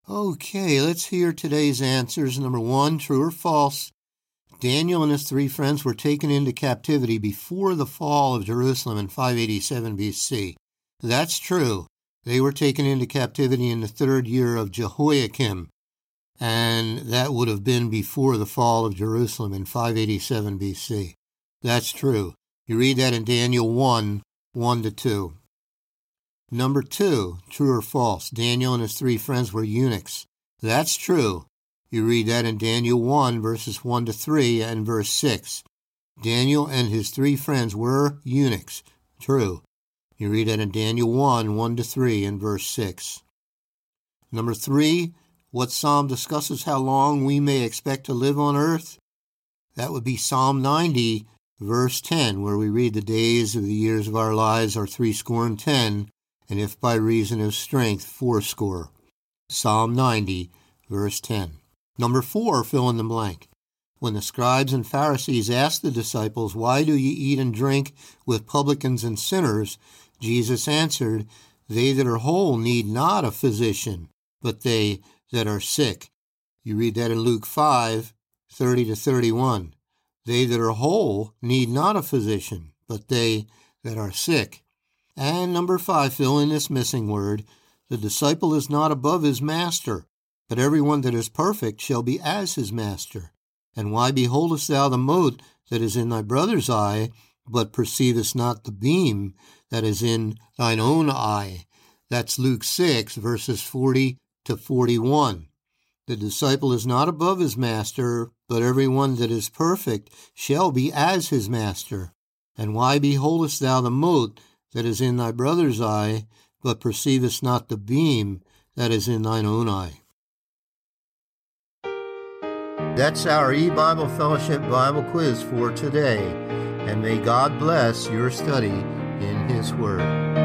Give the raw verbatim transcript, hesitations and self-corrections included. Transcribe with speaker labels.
Speaker 1: Okay, let's hear today's answers. Number one, true or false? Daniel and his three friends were taken into captivity before the fall of Jerusalem in five eighty-seven B C. That's true. They were taken into captivity in the third year of Jehoiakim, and that would have been before the fall of Jerusalem in five eighty-seven B C. That's true. You read that in Daniel one, one to two. Number two, true or false? Daniel and his three friends were eunuchs. That's true. You read that in Daniel one, verses one to three and verse six. Daniel and his three friends were eunuchs. True. You read that in Daniel one, one to three and verse six. Number three, what psalm discusses how long we may expect to live on earth? That would be Psalm ninety, verse ten, where we read, the days of the years of our lives are threescore and ten, and if by reason of strength, fourscore. Psalm ninety, verse ten. Number four, fill in the blank. When the scribes and Pharisees asked the disciples, why do ye eat and drink with publicans and sinners? Jesus answered, they that are whole need not a physician, but they that are sick. You read that in Luke five, thirty to thirty-one. They that are whole need not a physician, but they that are sick. And number five, fill in this missing word. The disciple is not above his master, but everyone that is perfect shall be as his master. And why beholdest thou the mote that is in thy brother's eye, but perceivest not the beam that is in thine own eye? That's Luke six, verses forty to forty-one. The disciple is not above his master, but everyone that is perfect shall be as his master. And why beholdest thou the mote that is in thy brother's eye, but perceivest not the beam that is in thine own eye? That's our E-Bible Fellowship Bible quiz for today, and may God bless your study in His Word.